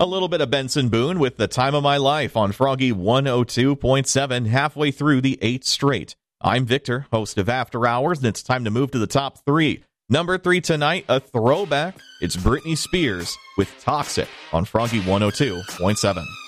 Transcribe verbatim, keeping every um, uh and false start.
A little bit of Benson Boone with The Time of My Life on Froggy one oh two point seven, halfway through the eighth straight. I'm Victor, host of After Hours, and it's time to move to the top three. Number three tonight, a throwback. It's Britney Spears with Toxic on Froggy one oh two point seven.